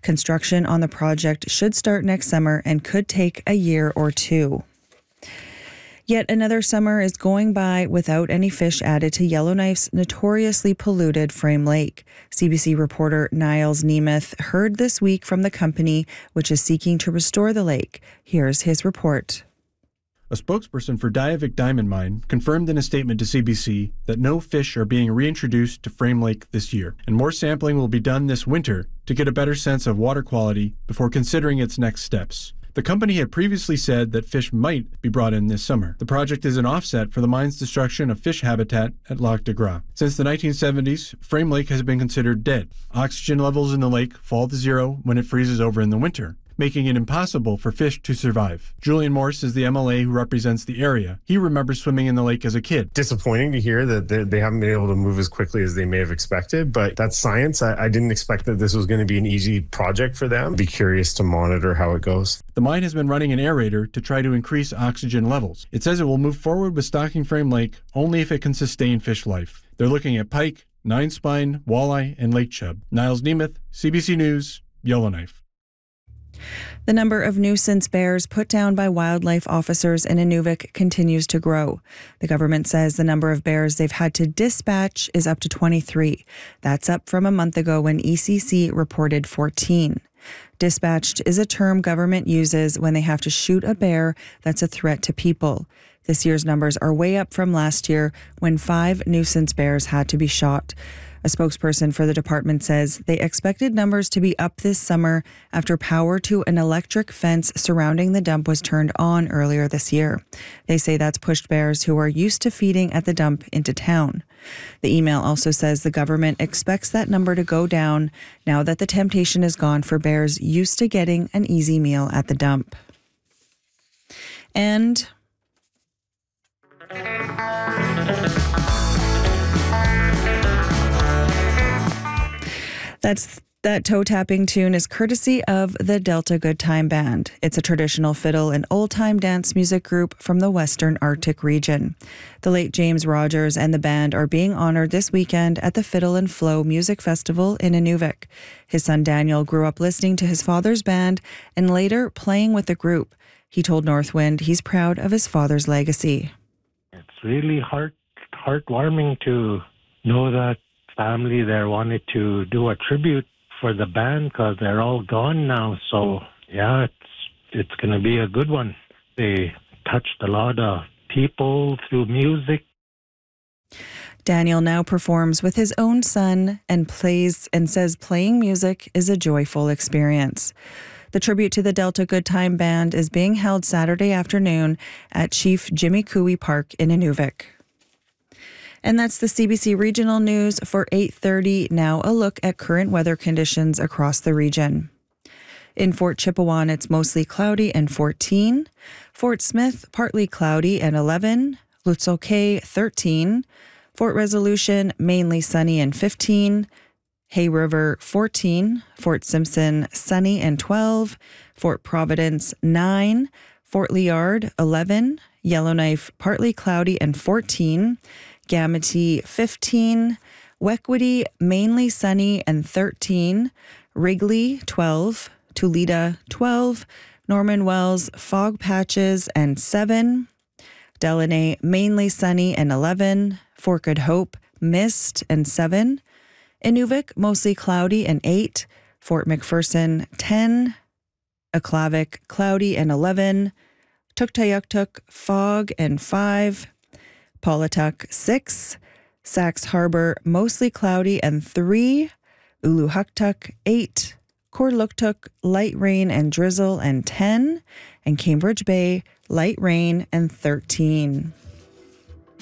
Construction on the project should start next summer and could take a year or two. Yet another summer is going by without any fish added to Yellowknife's notoriously polluted Frame Lake. CBC reporter Niles Nemeth heard this week from the company, which is seeking to restore the lake. Here's his report. A spokesperson for Diavik Diamond Mine confirmed in a statement to CBC that no fish are being reintroduced to Frame Lake this year, and more sampling will be done this winter to get a better sense of water quality before considering its next steps. The company had previously said that fish might be brought in this summer. The project is an offset for the mine's destruction of fish habitat at Lac de Gras. Since the 1970s, Frame Lake has been considered dead. Oxygen levels in the lake fall to zero when it freezes over in the winter, making it impossible for fish to survive. Julian Morse is the MLA who represents the area. He remembers swimming in the lake as a kid. Disappointing to hear that they haven't been able to move as quickly as they may have expected, but that's science. I didn't expect that this was going to be an easy project for them. Be curious to monitor how it goes. The mine has been running an aerator to try to increase oxygen levels. It says it will move forward with stocking Frame Lake only if it can sustain fish life. They're looking at pike, nine spine, walleye, and lake chub. Niles Nemeth, CBC News, Yellowknife. The number of nuisance bears put down by wildlife officers in Inuvik continues to grow. The government says the number of bears they've had to dispatch is up to 23. That's up from a month ago when ECC reported 14. Dispatched is a term government uses when they have to shoot a bear that's a threat to people. This year's numbers are way up from last year when 5 nuisance bears had to be shot. A spokesperson for the department says they expected numbers to be up this summer after power to an electric fence surrounding the dump was turned on earlier this year. They say that's pushed bears who are used to feeding at the dump into town. The email also says the government expects that number to go down now that the temptation is gone for bears used to getting an easy meal at the dump. And that toe-tapping tune is courtesy of the Delta Good Time Band. It's a traditional fiddle and old-time dance music group from the Western Arctic region. The late James Rogers and the band are being honored this weekend at the Fiddle and Flow Music Festival in Inuvik. His son Daniel grew up listening to his father's band and later playing with the group. He told Northwind he's proud of his father's legacy. It's really heartwarming to know that family there wanted to do a tribute for the band because they're all gone now. So, yeah, it's going to be a good one. They touched a lot of people through music. Daniel now performs with his own son and says playing music is a joyful experience. The tribute to the Delta Good Time Band is being held Saturday afternoon at Chief Jimmy Cooey Park in Inuvik. And that's the CBC Regional News for 8:30. Now a look at current weather conditions across the region. In Fort Chipewyan, it's mostly cloudy and 14. Fort Smith, partly cloudy and 11. Lutzel Cay, 13. Fort Resolution, mainly sunny and 15. Hay River, 14. Fort Simpson, sunny and 12. Fort Providence, 9. Fort Liard, 11. Yellowknife, partly cloudy and 14. Gamity, 15. Wequity, mainly sunny and 13. Wrigley, 12. Tulita, 12. Norman Wells, fog patches and 7. Delaney, mainly sunny and 11. Fort Good Hope, mist and 7. Inuvik, mostly cloudy and 8. Fort McPherson, 10. Aklavik, cloudy and 11. Tuktoyaktuk, fog and 5. Paulatuk, 6. Sax Harbor, mostly cloudy and 3. Uluhuktuk, 8. Korluktuk, light rain and drizzle and 10. And Cambridge Bay, light rain and 13.